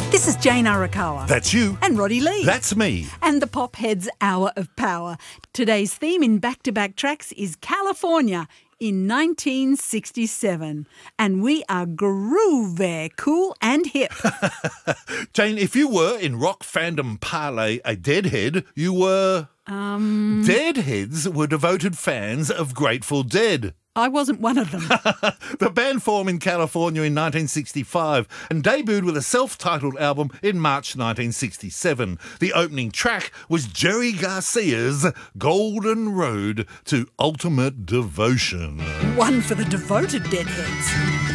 This is Jane Arakawa. That's you. And Roddy Lee. That's me. And the Popheads Hour of Power. Today's theme in back-to-back tracks is California in 1967. And we are groovy, cool and hip. Jane, if you were in rock fandom parlay a deadhead, you were... Deadheads were devoted fans of Grateful Dead. I wasn't one of them. The band formed in California in 1965 and debuted with a self-titled album in March 1967. The opening track was Jerry Garcia's Golden Road to Ultimate Devotion. One for the devoted deadheads.